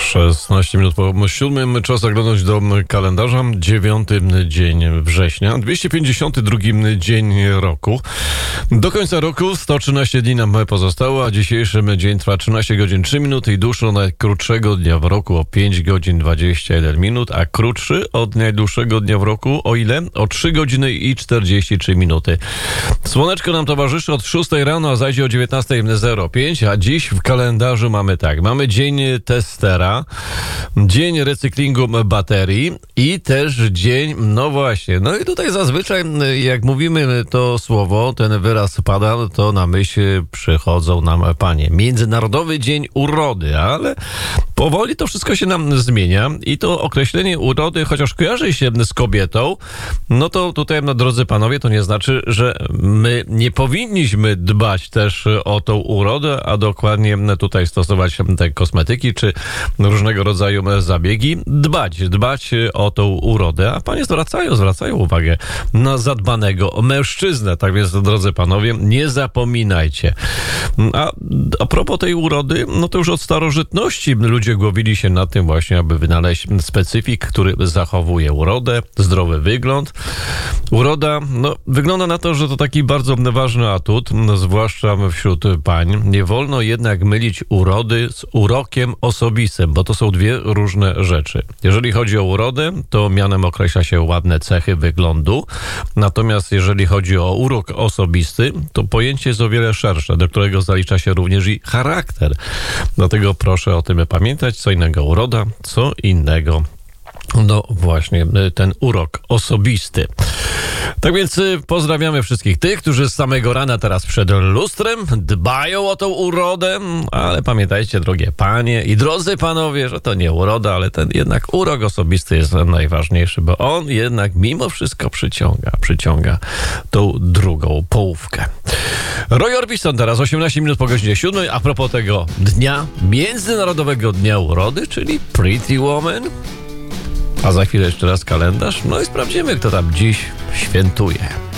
16 minut po 7. Czas zaglądać do kalendarza. 9 dzień września, 252 dzień roku. Do końca roku 113 dni nam pozostało, a dzisiejszy dzień trwa 13 godzin 3 minuty i dłuższy od najkrótszego dnia w roku o 5 godzin 21 minut, a krótszy od najdłuższego dnia w roku o ile? O 3 godziny i 43 minuty. Słoneczko nam towarzyszy od 6 rano, a zajdzie o 19:05, a dziś w kalendarzu mamy tak. Mamy dzień testera, dzień recyklingu baterii i też dzień, no właśnie, no i tutaj zazwyczaj jak mówimy to słowo, ten wyraz pada, to na myśl przychodzą nam panie. Międzynarodowy Dzień Urody, ale powoli to wszystko się nam zmienia i to określenie urody, chociaż kojarzy się z kobietą, no to tutaj, drodzy panowie, to nie znaczy, że my nie powinniśmy dbać też o tą urodę, a dokładnie tutaj stosować te kosmetyki czy różnego rodzaju zabiegi, dbać o tą urodę, a panie zwracają uwagę na zadbanego mężczyznę. Tak więc, drodzy panowie, nie zapominajcie. A propos tej urody, no to już od starożytności ludzie głowili się nad tym właśnie, aby wynaleźć specyfik, który zachowuje urodę, zdrowy wygląd. Uroda, no wygląda na to, że to taki bardzo ważny atut, zwłaszcza wśród pań. Nie wolno jednak mylić urody z urokiem osobistym, bo to są dwie różne rzeczy. Jeżeli chodzi o urodę, to mianem określa się ładne cechy wyglądu, natomiast jeżeli chodzi o urok osobisty, to pojęcie jest o wiele szersze, do którego zalicza się również i charakter. Dlatego proszę o tym pamiętać, co innego uroda, co innego no właśnie ten urok osobisty. Tak więc pozdrawiamy wszystkich tych, którzy z samego rana teraz przed lustrem dbają o tą urodę, ale pamiętajcie, drogie panie i drodzy panowie, że to nie uroda, ale ten jednak urok osobisty jest najważniejszy, bo on jednak mimo wszystko przyciąga tą drugą połówkę. Roy Orbison teraz 18 minut po godzinie 7. A propos tego dnia, Międzynarodowego Dnia Urody, czyli Pretty Woman. A za chwilę jeszcze raz kalendarz, no i sprawdzimy, kto tam dziś świętuje.